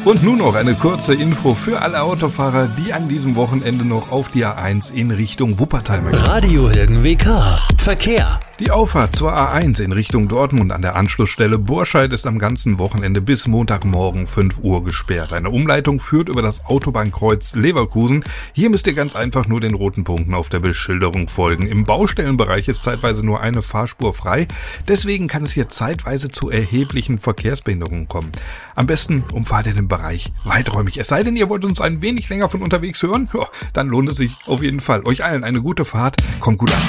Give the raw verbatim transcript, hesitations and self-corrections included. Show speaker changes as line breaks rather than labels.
Und nun noch eine kurze Info für alle Autofahrer, die an diesem Wochenende noch auf die A eins in Richtung Wuppertal möchten.
Radio Hilgen W K. Verkehr.
Die Auffahrt zur A eins in Richtung Dortmund an der Anschlussstelle Burscheid ist am ganzen Wochenende bis Montagmorgen fünf Uhr gesperrt. Eine Umleitung führt über das Autobahnkreuz Leverkusen. Hier müsst ihr ganz einfach nur den roten Punkten auf der Beschilderung folgen. Im Baustellenbereich ist zeitweise nur eine Fahrspur frei. Deswegen kann es hier zeitweise zu erheblichen Verkehrsbehinderungen kommen. Am besten umfahrt ihr den Bereich weiträumig. Es sei denn, ihr wollt uns ein wenig länger von unterwegs hören, ja, dann lohnt es sich auf jeden Fall. Euch allen eine gute Fahrt. Kommt gut an.